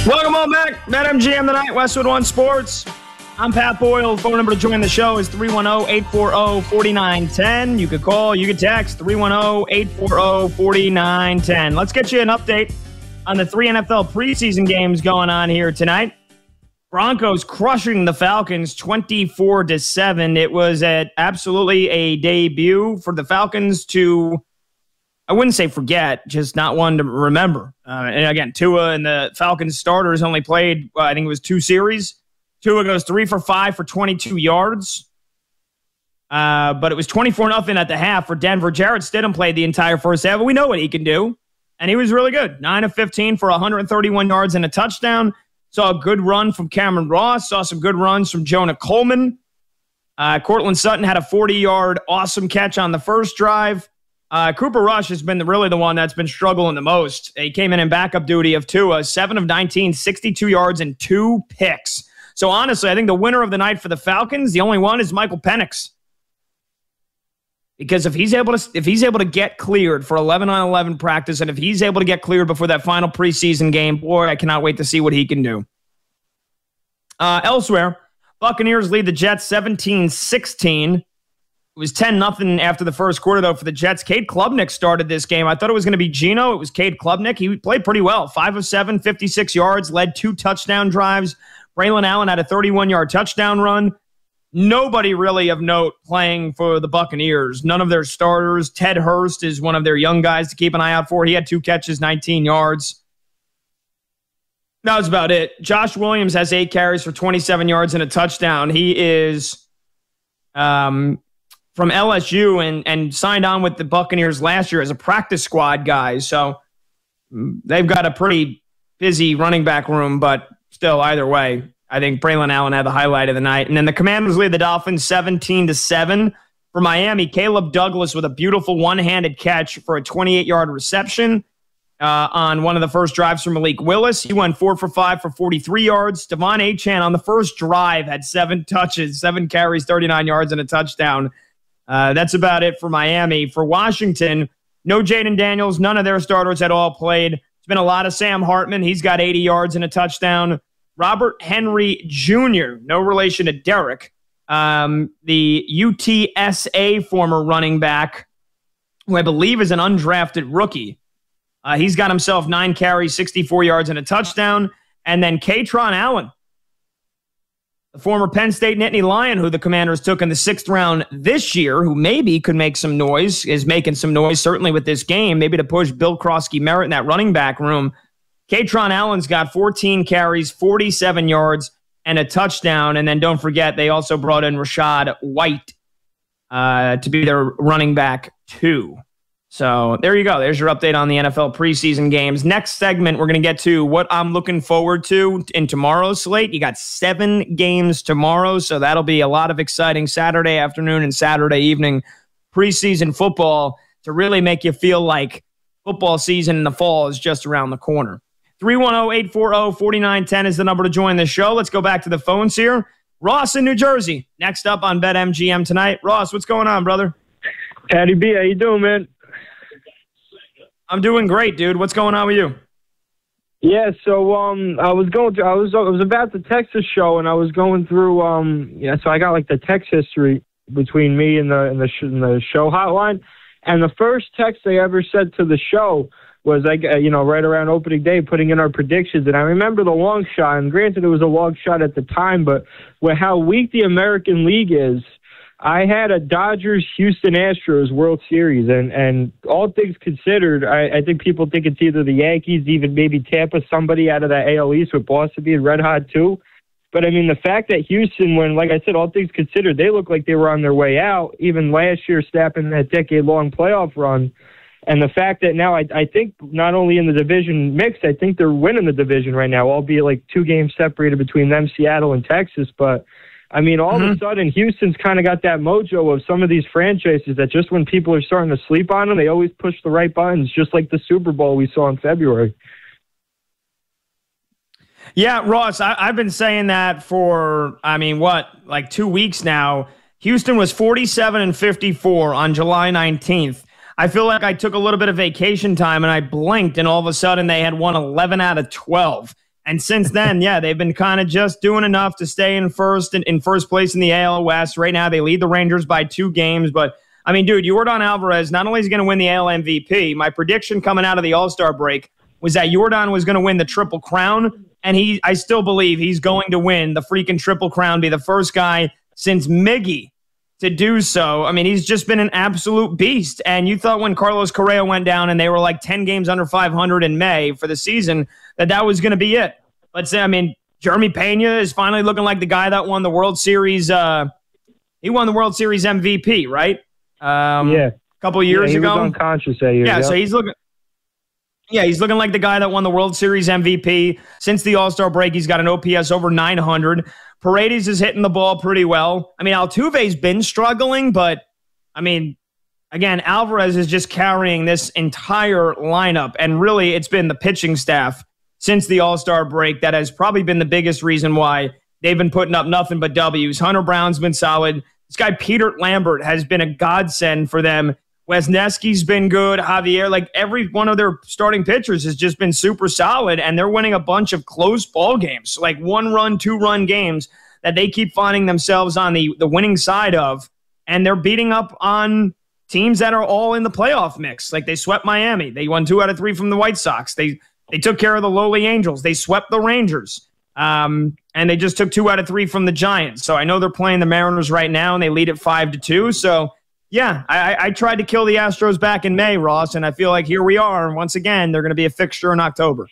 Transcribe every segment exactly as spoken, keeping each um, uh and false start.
Welcome on back. BetMGM tonight, Westwood One Sports. I'm Pat Boyle. Phone number to join the show is three one zero, eight four zero, four nine one zero. You could call, you could text three one zero, eight four zero, four nine one zero. Let's get you an update on the three N F L preseason games going on here tonight. Broncos crushing the Falcons twenty-four to seven. It was at absolutely a debut for the Falcons to, I wouldn't say forget, just not one to remember. Uh, and again, Tua and the Falcons starters only played, well, I think it was two series. Tua goes three for five for twenty-two yards. Uh, but it was twenty-four nothing at the half for Denver. Jarrett Stidham played the entire first half. We know what he can do. And he was really good. nine of fifteen for one hundred thirty-one yards and a touchdown. Saw a good run from Cameron Ross. Saw some good runs from Jonah Coleman. Uh, Cortland Sutton had a forty-yard awesome catch on the first drive. Uh, Cooper Rush has been the, really the one that's been struggling the most. He came in in backup duty of Tua, seven of nineteen, sixty-two yards, and two picks. So honestly, I think the winner of the night for the Falcons, the only one, is Michael Penix. Because if he's able to, if he's able to get cleared for eleven on eleven practice, and if he's able to get cleared before that final preseason game, boy, I cannot wait to see what he can do. Uh, elsewhere, Buccaneers lead the Jets seventeen sixteen. It was ten nothing after the first quarter, though, for the Jets. Cade Klubnik started this game. I thought it was going to be Geno. It was Cade Klubnik. He played pretty well. five of seven, fifty-six yards, led two touchdown drives. Braylon Allen had a thirty-one-yard touchdown run. Nobody really of note playing for the Buccaneers. None of their starters. Ted Hurst is one of their young guys to keep an eye out for. He had two catches, nineteen yards. That was about it. Josh Williams has eight carries for twenty-seven yards and a touchdown. He is um, from L S U and, and signed on with the Buccaneers last year as a practice squad guy. So they've got a pretty busy running back room, but still, either way, I think Braylon Allen had the highlight of the night. And then the Commanders lead the Dolphins seventeen to seven. For Miami, Caleb Douglas with a beautiful one-handed catch for a twenty-eight-yard reception uh, on one of the first drives from Malik Willis. He went four for five for forty-three yards. Devon Achane on the first drive had seven touches, seven carries, thirty-nine yards, and a touchdown. Uh, that's about it for Miami. For Washington, no Jaden Daniels. None of their starters at all played. It's been a lot of Sam Hartman. He's got eighty yards and a touchdown. Robert Henry Junior, no relation to Derek, um, the U T S A former running back, who I believe is an undrafted rookie. Uh, he's got himself nine carries, sixty-four yards, and a touchdown. And then Katron Allen, the former Penn State Nittany Lion, who the Commanders took in the sixth round this year, who maybe could make some noise, is making some noise, certainly with this game, maybe to push Bill Krosky-Merritt in that running back room. Katron Allen's got fourteen carries, forty-seven yards, and a touchdown. And then don't forget, they also brought in Rachaad White uh, to be their running back too. So there you go. There's your update on the N F L preseason games. Next segment, we're going to get to what I'm looking forward to in tomorrow's slate. You got seven games tomorrow, so that'll be a lot of exciting Saturday afternoon and Saturday evening preseason football to really make you feel like football season in the fall is just around the corner. three one zero, eight four zero, four nine one zero is the number to join the show. Let's go back to the phones here. Ross in New Jersey, next up on BetMGM tonight. Ross, what's going on, brother? Patty B, how you doing, man? I'm doing great, dude. What's going on with you? Yeah, so um, I was going through. I was I was about the Texas show, and I was going through. Um, yeah, so I got like the text history between me and the and the, sh- and the show hotline, and the first text I ever said to the show was like, you know, right around opening day, putting in our predictions. And I remember the long shot, and granted it was a long shot at the time, but with how weak the American League is, I had a Dodgers-Houston Astros World Series. And, and all things considered, I, I think people think it's either the Yankees, even maybe Tampa, somebody out of that A L East, with Boston being red hot too. But, I mean, the fact that Houston, when, like I said, all things considered, they looked like they were on their way out, even last year snapping that decade-long playoff run. And the fact that now I, I think not only in the division mix, I think they're winning the division right now, albeit like two games separated between them, Seattle, and Texas. But, I mean, all mm-hmm. of a sudden, Houston's kind of got that mojo of some of these franchises that just when people are starting to sleep on them, they always push the right buttons, just like the Super Bowl we saw in February. Yeah, Ross, I, I've been saying that for, I mean, what, like two weeks now. Houston was forty-seven and fifty-four on July nineteenth. I feel like I took a little bit of vacation time and I blinked, and all of a sudden they had won eleven out of twelve. And since then, yeah, they've been kind of just doing enough to stay in first in, in first place in the A L West. Right now, they lead the Rangers by two games. But, I mean, dude, Yordan Alvarez, not only is he going to win the A L M V P, my prediction coming out of the All-Star break was that Yordan was going to win the Triple Crown. And he, I still believe he's going to win the freaking Triple Crown, be the first guy since Miggy to do so. I mean, he's just been an absolute beast. And you thought when Carlos Correa went down and they were like ten games under five hundred in May for the season, that that was going to be it. But, I mean, Jeremy Pena is finally looking like the guy that won the World Series. Uh, he won the World Series M V P, right? Um, yeah. A couple of years yeah, he ago. was unconscious that year. Yeah, yeah, so he's looking... Yeah, he's looking like the guy that won the World Series M V P. Since the All-Star break, he's got an O P S over nine hundred. Paredes is hitting the ball pretty well. I mean, Altuve's been struggling, but, I mean, again, Alvarez is just carrying this entire lineup, and really it's been the pitching staff since the All-Star break that has probably been the biggest reason why they've been putting up nothing but W's. Hunter Brown's been solid. This guy, Peter Lambert, has been a godsend for them. Wesneski's been good. Javier, like every one of their starting pitchers has just been super solid, and they're winning a bunch of close ball games, like one-run, two-run games that they keep finding themselves on the, the winning side of, and they're beating up on teams that are all in the playoff mix. Like they swept Miami. They won two out of three from the White Sox. They they took care of the lowly Angels. They swept the Rangers. Um, and they just took two out of three from the Giants. So I know they're playing the Mariners right now, and they lead at five to two. So yeah, I, I tried to kill the Astros back in May, Ross, and I feel like here we are. And once again, they're going to be a fixture in October.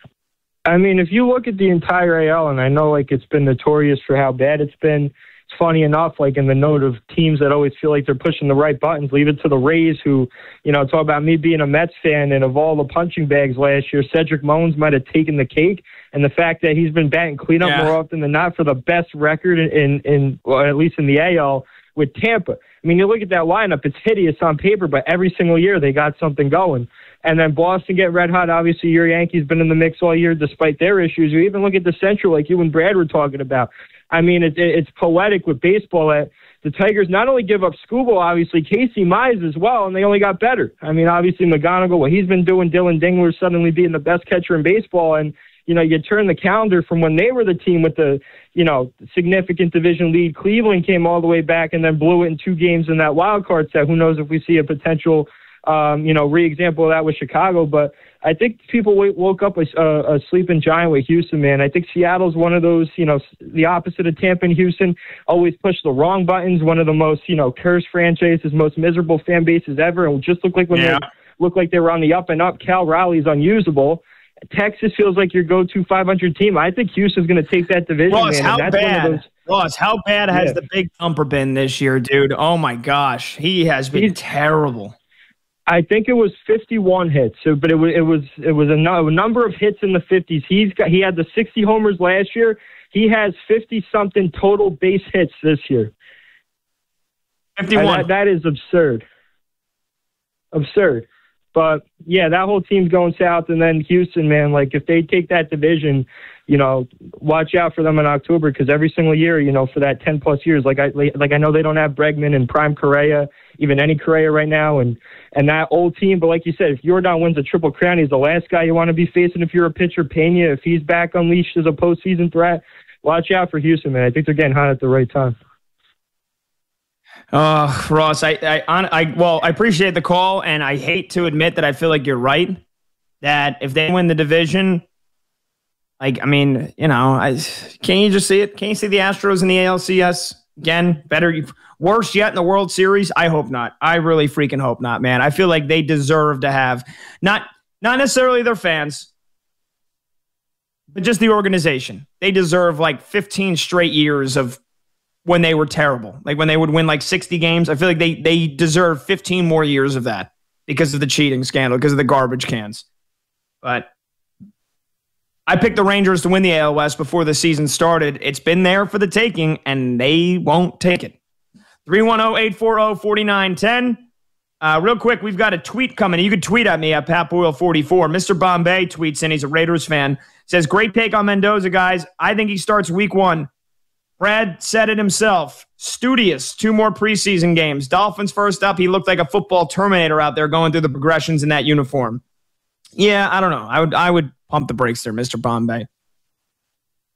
I mean, if you look at the entire A L, and I know like it's been notorious for how bad it's been, it's funny enough, like in the note of teams that always feel like they're pushing the right buttons, leave it to the Rays who, you know, talk about me being a Mets fan, and of all the punching bags last year, Cedric Mullins might have taken the cake. And the fact that he's been batting cleanup yeah. more often than not for the best record in, in, in well, at least in the A L with Tampa. I mean, you look at that lineup, it's hideous on paper, but every single year they got something going. And then Boston get red hot. Obviously, your Yankees been in the mix all year despite their issues. You even look at the Central, like you and Brad were talking about. I mean, it, it, it's poetic with baseball that the Tigers not only give up Skubal, obviously, Casey Mize as well, and they only got better. I mean, obviously, McGonigal, what he's been doing, Dylan Dingler suddenly being the best catcher in baseball, and you know, you turn the calendar from when they were the team with the, you know, significant division lead. Cleveland came all the way back and then blew it in two games in that wild card set. Who knows if we see a potential, um, you know, re-example of that with Chicago. But I think people w- woke up a, a, a sleeping giant with Houston, man. I think Seattle's one of those, you know, the opposite of Tampa and Houston, always push the wrong buttons. One of the most, you know, cursed franchises, most miserable fan bases ever. And just look like when yeah. they look like they were on the up and up. Cal Raleigh's unusable. Texas feels like your go-to five hundred team. I think Houston's going to take that division. Ross, man, how that's bad? One of those, Ross, how bad has yeah. the big thumper been this year, dude? Oh my gosh, he has been He's, terrible. I think it was fifty-one hits, so, but it was it was it was a, no, a number of hits in the fifties. He's got he had the sixty homers last year. He has fifty something total base hits this year. fifty-one. That, that is absurd. Absurd. But, yeah, that whole team's going south. And then Houston, man, like if they take that division, you know, watch out for them in October because every single year, you know, for that ten-plus years, like I like I know they don't have Bregman and Prime Correa, even any Correa right now, and, and that old team. But like you said, if Yordan wins a Triple Crown, he's the last guy you want to be facing if you're a pitcher. Pena, if he's back unleashed as a postseason threat, watch out for Houston, man. I think they're getting hot at the right time. Uh, Ross, I, I, I, well, I appreciate the call, and I hate to admit that I feel like you're right. That if they win the division, like, I mean, you know, I can you just see it? Can you see the Astros in the A L C S again? Better, worse yet in the World Series? I hope not. I really freaking hope not, man. I feel like they deserve to have not, not necessarily their fans, but just the organization. They deserve like fifteen straight years of when they were terrible, like when they would win like sixty games. I feel like they they deserve fifteen more years of that because of the cheating scandal, because of the garbage cans. But I picked the Rangers to win the A L West before the season started. It's been there for the taking, and they won't take it. three one zero, eight four zero, four nine one zero. Uh, real quick, we've got a tweet coming. You can tweet at me at Pat Boyle forty-four. Mister Bombay tweets in. He's a Raiders fan. Says, great take on Mendoza, guys. I think he starts week one. Brad said it himself. Studious. Two more preseason games. Dolphins first up. He looked like a football Terminator out there going through the progressions in that uniform. Yeah, I don't know. I would I would pump the brakes there, Mister Bombay.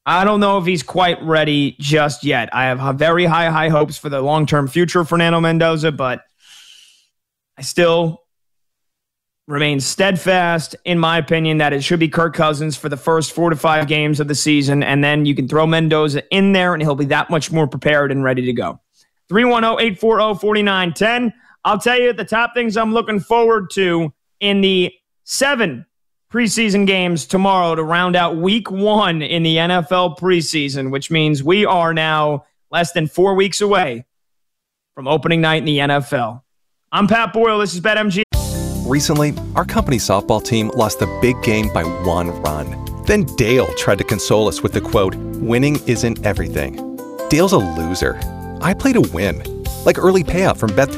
I don't know if he's quite ready just yet. I have very high, high hopes for the long-term future of Fernando Mendoza, but I still remain steadfast in my opinion that it should be Kirk Cousins for the first four to five games of the season, and then you can throw Mendoza in there, and he'll be that much more prepared and ready to go. three one zero, eight four zero, four nine one zero. I'll tell you the top things I'm looking forward to in the seven preseason games tomorrow to round out week one in the N F L preseason, which means we are now less than four weeks away from opening night in the N F L. I'm Pat Boyle. This is BetMGM. Recently, our company softball team lost a big game by one run. Then Dale tried to console us with the quote, "Winning isn't everything." Dale's a loser. I play to win, like early payout from Bet three.